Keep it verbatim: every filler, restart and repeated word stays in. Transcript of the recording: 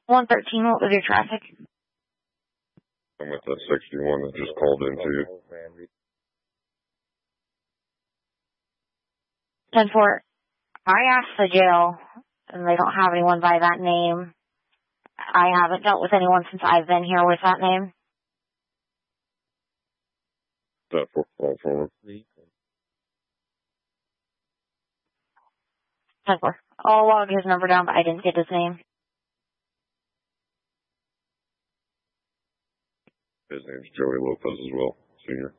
one thirteen, what was your traffic? I'm at that sixty-one that just called in to you. ten four, I asked the jail, and they don't have anyone by that name. I haven't dealt with anyone since I've been here with that name. That for call forward. ten four, I'll log his number down, but I didn't get his name. His name's Joey Lopez as well, Senior.